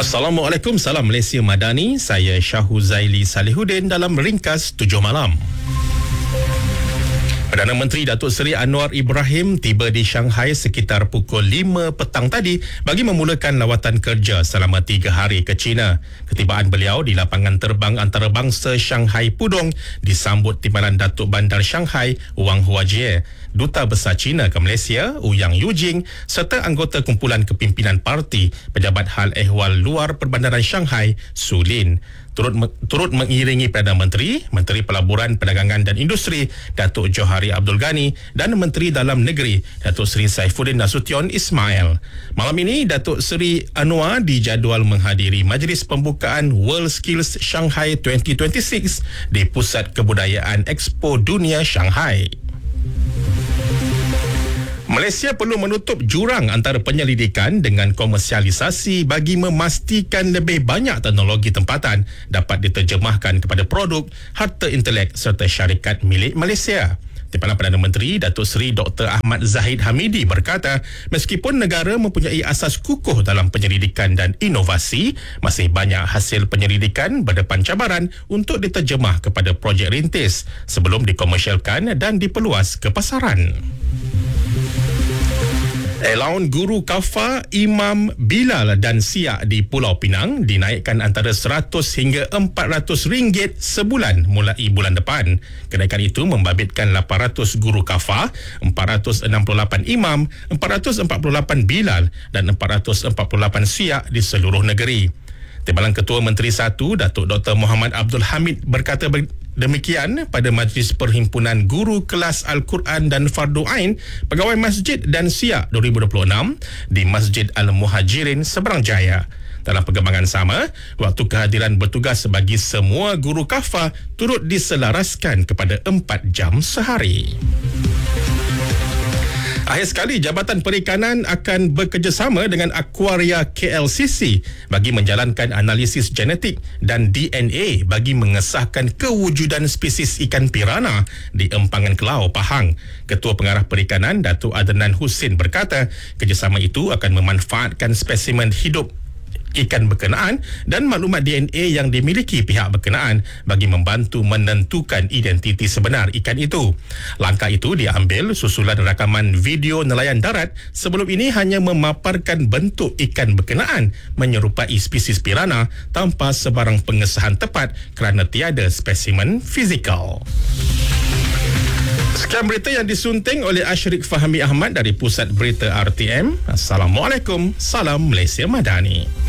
Assalamualaikum, salam Malaysia Madani. Saya Syahuzaili Salihuddin dalam Ringkas 7 Malam. Perdana Menteri Datuk Seri Anwar Ibrahim tiba di Shanghai sekitar pukul 5 petang tadi bagi memulakan lawatan kerja selama 3 hari ke China. Ketibaan beliau di lapangan terbang antarabangsa Shanghai Pudong disambut Timbalan Datuk Bandar Shanghai Wang Huajie, Duta Besar China ke Malaysia Ouyang Yujing serta anggota kumpulan kepimpinan parti Pejabat Hal Ehwal Luar Perbandaran Shanghai Su Lin. Turut mengiringi Perdana Menteri, Menteri Pelaburan, Perdagangan dan Industri Datuk Johari Abdul Ghani dan Menteri Dalam Negeri Datuk Seri Saifuddin Nasution Ismail. Malam ini Datuk Seri Anwar dijadual menghadiri majlis pembukaan World Skills Shanghai 2026 di Pusat Kebudayaan Expo Dunia Shanghai. Malaysia perlu menutup jurang antara penyelidikan dengan komersialisasi bagi memastikan lebih banyak teknologi tempatan dapat diterjemahkan kepada produk, harta intelek serta syarikat milik Malaysia. Timbalan Perdana Menteri Datuk Seri Dr. Ahmad Zahid Hamidi berkata, meskipun negara mempunyai asas kukuh dalam penyelidikan dan inovasi, masih banyak hasil penyelidikan berdepan cabaran untuk diterjemah kepada projek rintis sebelum dikomersialkan dan diperluas ke pasaran. Allowance guru kafa, imam, bilal dan siak di Pulau Pinang dinaikkan antara 100 hingga 400 ringgit sebulan mulai bulan depan. Kenaikan itu membabitkan 800 guru kafa, 468 imam, 448 bilal dan 448 siak di seluruh negeri. Timbalan Ketua Menteri 1 Datuk Dr. Muhammad Abdul Hamid berkata demikian pada Majlis Perhimpunan Guru Kelas Al-Quran dan Fardu Ain Pegawai Masjid dan Siak 2026 di Masjid Al-Muhajirin Seberang Jaya. Dalam perkembangan sama, waktu kehadiran bertugas bagi semua guru kafa turut diselaraskan kepada 4 jam sehari. Akhir sekali, Jabatan Perikanan akan bekerjasama dengan Aquaria KLCC bagi menjalankan analisis genetik dan DNA bagi mengesahkan kewujudan spesies ikan pirana di Empangan Kelau, Pahang. Ketua Pengarah Perikanan Datuk Adnan Husin berkata, kerjasama itu akan memanfaatkan spesimen hidup ikan berkenaan dan maklumat DNA yang dimiliki pihak berkenaan bagi membantu menentukan identiti sebenar ikan itu. Langkah itu diambil susulan rakaman video nelayan darat sebelum ini hanya memaparkan bentuk ikan berkenaan menyerupai spesies pirana tanpa sebarang pengesahan tepat kerana tiada spesimen fizikal. Sekian berita yang disunting oleh Ashrik Fahmi Ahmad dari Pusat Berita RTM. Assalamualaikum, salam Malaysia Madani.